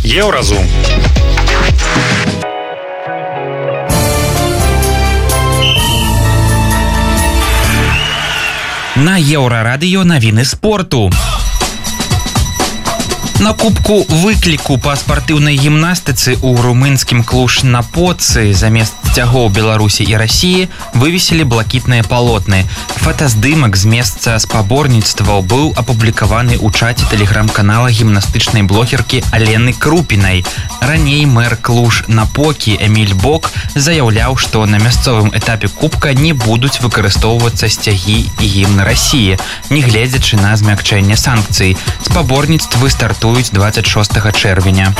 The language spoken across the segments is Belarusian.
Еўразум. На Еўрарадыё навіны спорту. На кубку выкліку па спартыўнай гімнастыцы ў румынскім Клуж-Напоцы замест сцягоў Беларусі і Расіі вывесілі блакітныя палотны. Фотаздымак з месца спаборніцтваў быў апублікаваны ў чаце тэлеграм-канала гімнастычнай блогеркі Алены Крупінай. Раней мэр Клуж-Напокі Эміль Бок заяўляў, што на мясцовым этапе кубка не будуць выкарыстоўвацца сцягі і гімны Расіі, нягледзячы на змякчэнне санкцый. Спаборніцтвы стартуюць 26 чэрвеня.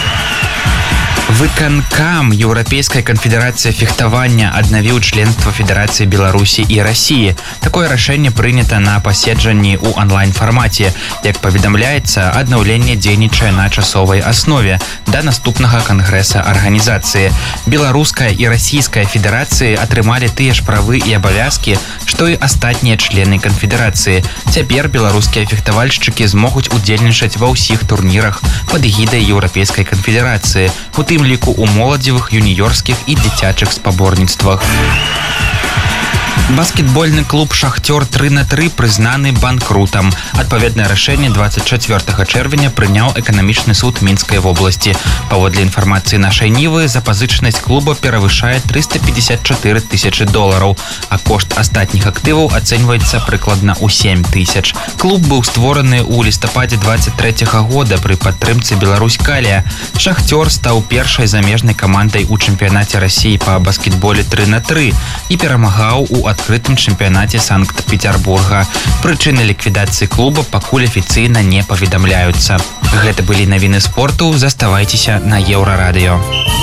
Выканкам Еўрапейская канфедэрацыя фехтавання аднавіў членства Федэрацыі Беларусі і Расіі. Такое рашэнне прынята на паседжанні ў онлайн-фармаце. Як паведамляецца, аднаўленне дзейнічае на часовай аснове да наступнага кангрэса арганізацыі. Беларуская і расійская федэрацыі атрымалі тыя ж правы і абавязкі, што і астатнія члены канфедэрацыі. Цяпер беларускія фехтавальшчыкі змогуць удзельнічаць ва ўсіх турнірах пад эгідай Еўрапейскай канфедэрацыі, у тым ліку ў моладзевых, юніёрскіх і дзіцячых спаборніцтвах. Баскетбольны клуб «Шахтёр 3-3» прызнаны банкрутам. Адпаведнае рашэнне 24 чэрвеня прыняў эканамічны суд Мінскай вобласці. Паводле інфармацыі нашай Нівы, запазычанасць клуба перавышае $354 тысячы, а кошт астатніх актываў ацэньваецца прыкладна ў 7 тысяч. Клуб быў створаны ў лістападзе 23 года пры падтрымцы Беларусь-Калія. «Шахтёр» стаў першай замежнай камандай у чэмпіянаце Расіі па баскетболе 3-3 і перамагаў у адкрытым чэмпіянаце Санкт-Петербурга. Прычыны ліквідацыі клуба пакуль афіцыйна не паведамляюцца. Гэта былі навіны спорту. Заставайцеся на Еўрарадыё.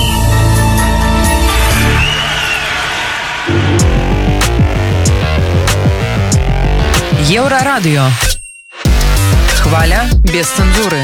Еўрарадыё. Хваля без цэнзуры.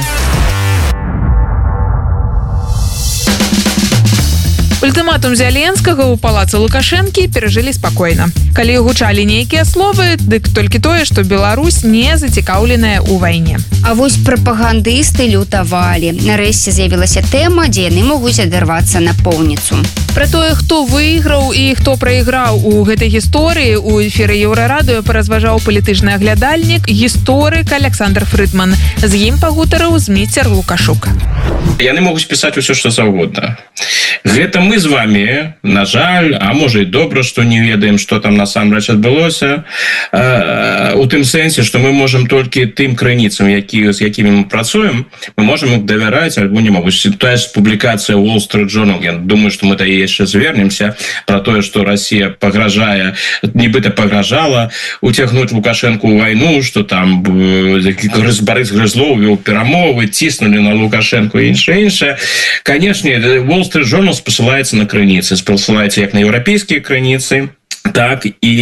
Ультыматум Зяленскага ў палацы Лукашэнкі перажылі спакойна. Калі гучалі нейкія словы, дык толькі тое, што Беларусь не зацікаўленая ў вайне. А вось прапагандысты лютавалі. Нарэшце з'явілася тэма, дзе яны могуць адарвацца на поўніцу. Пра тое, хто выйграў і хто прайграў у гэтай гісторыі, у эфіры Еўрарадыё паразважаў палітычны аглядальнік, гісторык Александр Фрыдман. З ім пагутарыў Зміцер Лукашук. Яны могуць пісаць усё, што заўгодна. Гэта мы з вами, на жаль, а можа і добра, што не ведаем, што там насамрэч адбылося, у тым сэнсе, што мы можам толькі тым крыніцам, з якімі мы працуем, мы можам іх давяраць альбо не могуць. Тая ж публікацыя Wall Street Journal, я думаю, што мы да яшчэ звернемся, пра тое, што Расія пагражае, нібыта пагражала уцягнуць Лукашэнку ў вайну, што там Барыс Грызлоў вёў перамовы, ціснулі на Лукашэнку і іншае. Канешне, Wall Street Journal спасылаецца на крыніцы, спасылаецца як на еўрапейскія крыніцы, так і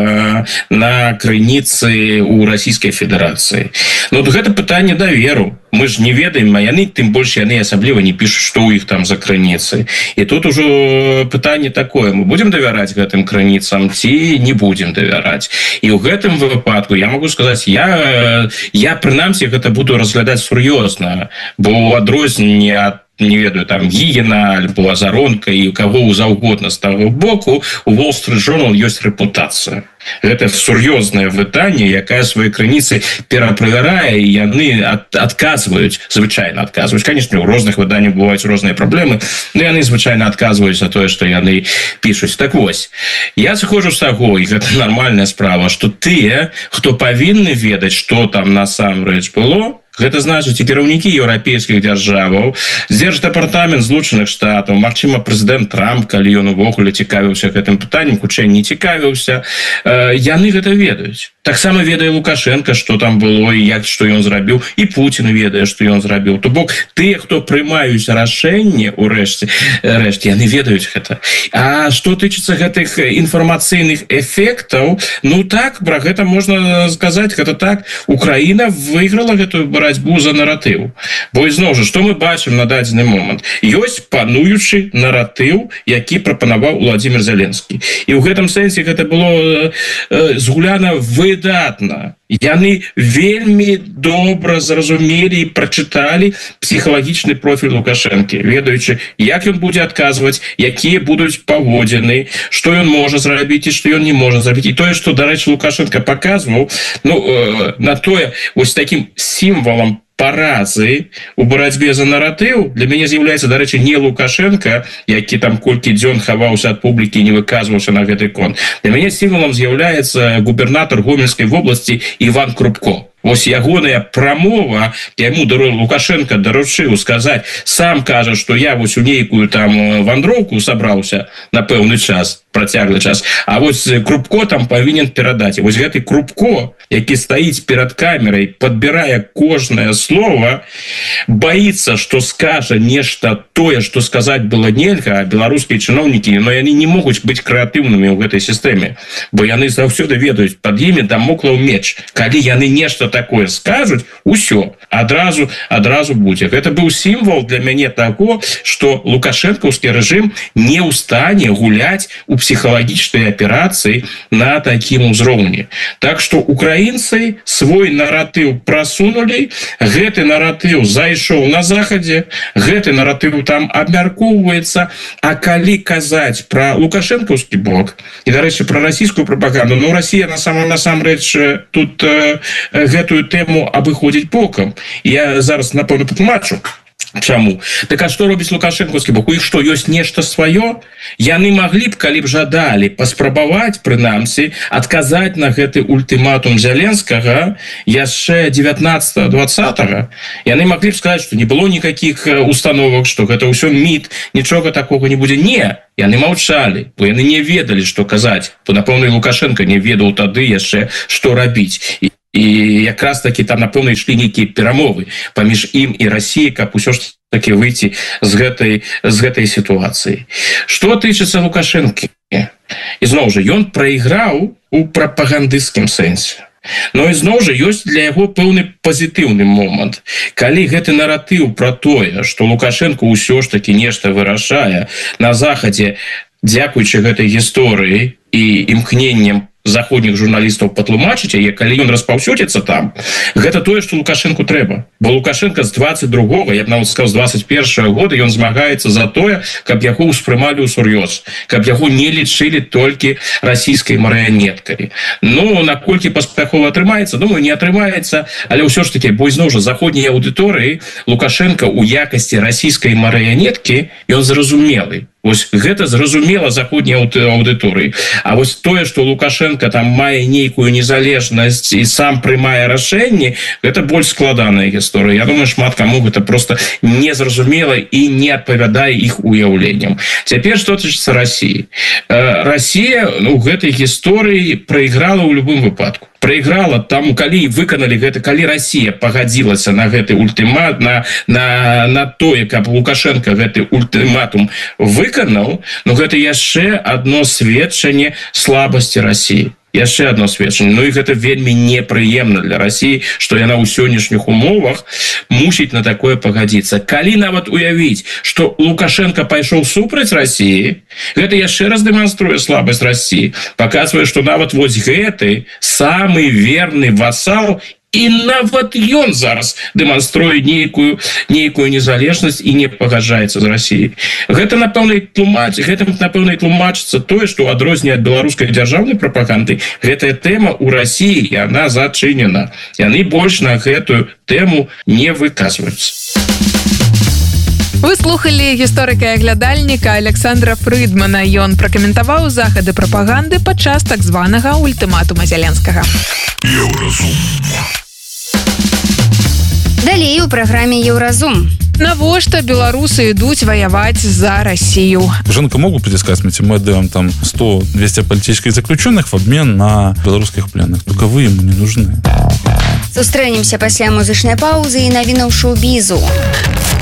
на крыніцы ў Расійскай Федэрацыі. Ну, гэта пытанне даверу. Мы ж не ведаем, а яны, тым больш яны асабліва не пішуць, што ў іх там за крыніцы. І тут ужо пытанне такое, мы будзем давяраць гэтым крыніцам ці не будзем давяраць. І ў гэтым выпадку я могу сказаць, я прынамсі гэта буду разглядаць сур'ёзна, бо ў адрозненне ад не ведаю, там, Гігіна, альбо Азаронка і каго заўгодна з таго боку, у Wall Street Journal ёсць рэпутацыя. Гэта сур'ёзнае выданне, якая свае крыніцы пераправярае, і яны адказваюць, звычайна адказваюць. Канешне, у розных выданнях бываюць розныя праблемы, но яны звычайна адказваюць за тое, што яны пішуць. Так вось, я сыходжу з таго, і гэта нармальная справа, што тыя, хто павінны ведаць, што там насамрэч было, гэта значыць і кіраўнікі еўрапейскіх дзяржаваў, Дзярждэпартамент Злучаных Штатаў, магчыма, прэзідэнт Трамп, калі ён увогуле цікавіўся гэтым пытаннем, хутчэй не цікавіўся, яны гэта ведаюць. Таксама ведае Лукашенко, што там было і як, што ён зрабіў, і Пуцін ведае, што ён зрабіў. То бок, тыя, хто прымаюць рашэнне, урэшце, яны ведаюць гэта. А што тычыцца гэтых інфармацыйных эфектаў, ну так, пра гэта можна сказаць, гэта так, Украіна выйграла гэтую барацьбу за наратыў. Бо ізноў жа, што мы бачым на дадзены момант? Ёсць пануючы наратыў, які прапанаваў Владзімір Зеленскі. І ў гэтым сэнсе гэта было згуляна выдатна. яны вельмі добра зразумелі і прачыталі псіхалагічны профіль Лукашэнкі, ведаючы, як ён будзе адказваць, якія будуць паводзіны, што ён можа зрабіць і што ён не можа зрабіць. І тое, што, дарэчы, Лукашенко паказваў, на тое, вось такім сімвалам паразы у барацьбе за наратыў для мяне з'яўляецца, дарэчы, не Лукашенко, які там колькі дзён хаваўся ад публікі і не выказваўся на гэты конт. Для мяне сімвалам з'яўляецца губернатар Гомельскай вобласці Іван Крупко. Вось ягоная прамова, яму Лукашенко даручыў сказаць, сам кажа, што я вось у нейкую там вандроўку сабраўся на пэўны час, працяглы час, а вось Крупко там павінен перадаць. І вось гэты Крупко, які стаіць перад камерай, падбірае кожнае слово, баіцца, што скажа нешта тое, што сказаць было нельга, а беларускія чыноўнікі, но яны не могуць быць крэатыўнымі ў гэтай сістэме, бо яны заўсёды ведаюць, пад імі дамоклаў меч. Калі яны нешта такое скажуць, усё, адразу будзе. Гэта быў сімвал для мяне таго, што лукашэнкаўскі рэжым не ў стане гуляць у псіхалагічнай аперацыі на такім узроўні. Так што украінцы свой наратыў прасунулі, гэты наратыў зайшоў на захадзе, гэты наратыў там абмяркоўваецца, а калі казаць пра лукашэнкаўскі бок, і, дарэчы, пра расійскую прапаганду, Расія насамрэч тут гэтую тэму абыходзіць бокам. Я зараз, напэўна, патлумачу. Чаму? Так а што робіць лукашэнкаўскі бок? У іх што, ёсць нешта сваё? Яны маглі б, калі б жадалі, паспрабаваць, прынамсі, адказаць на гэты ультыматум Зеленскага яшчэ 19-20. Яны маглі б сказаць, што не было никаких установак, што гэта ўсё міт, нічога такога не будзе. Не, яны маўчалі, бо яны не ведалі, што казаць. Бо, напэўна, Лукашенко не ведаў тады яшчэ, што рабіць. І якраз таки там, напэўна, ішлі нейкія перамовы паміж ім і Расіяй, каб усё ж таки выйти з гэтай сітуацыі. Што тычыцца Лукашэнкі? І зноў жа, ён прайграў у прапагандысцкім сэнсе. Но і зноў жа ёсць для яго пэўны пазітыўны момант. Калі гэты наратыў пра тое, што Лукашенко ўсё ж таки нешта вырашае на захадзе, дзякуючы гэтай гісторыі і імкненнем заходніх журналістаў патлумачыць яе, калі ён распаўсюдзіцца там, гэта тое, што Лукашенку трэба. Бо Лукашенко з 22-го, я б нават сказаў, з 21-го года ён змагаецца за тое, каб яго ўспрымалі ўсур'ёз, каб яго не лічылі толькі расійскай марыянеткай. Наколькі паспяхова атрымаецца? Думаю, не атрымаецца, але ўсё ж такі, бо зноў жа заходняй аўдыторыі Лукашенко ў якасці расійскай марыянеткі ён зразумелы. Вось гэта зразумела заходняй аўдыторыі. А вось тое, што Лукашенко там мае нейкую незалежнасць і сам прымае рашэнні, гэта больш складаная гісторыя. Я думаю, шмат каму гэта просто незразумела і не адпавядае іх уяўленням. Цяпер што тычыцца Расіі. Расія ў гэтай гісторыі прайграла ў любым выпадку. Прайграла там, калі выканалі гэта, калі Расія пагадзілася на гэты ультымат, на тое, каб Лукашенко гэты ультыматум выканаў, гэта яшчэ адно сведчанне слабасці Расіі. Яшчэ адно сведчанне. І гэта вельмі непрыемна для Расіі, што яна ў сённяшніх умовах мусіць на такое пагадзіцца. Калі нават уявіць, што Лукашенко пайшоў супраць Расіі, гэта яшчэ раз дэманструе слабасць Расіі, паказвае, што нават вось гэты самы верны васал, і нават ён зараз дэманструе нейкую незалежнасць і не пагаджаецца з Расіяй. Гэта, напэўна, і тлумачыцца тое, што ў адрозненне ад беларускай дзяржаўнай прапаганды, гэтая тэма ў Расіі, яна зачынена. Яны больш на гэтую тэму не выказваюцца. Вы слухали гісторыка і аглядальніка Александра Фрыдмана. Ён пракаментаваў захады прапаганды падчас так званага ультыматума Зеленскага. Далей у праграме Еўразум. Навошта беларусы ідуць воевать за Россию? Женка могут притискать, мы отдаем там 100-200 политических заключенных в обмен на белорусских пленных. Только вы ему не нужны. Сустрэнемся пасля музычнай паузы і навінаў шоу-бізу.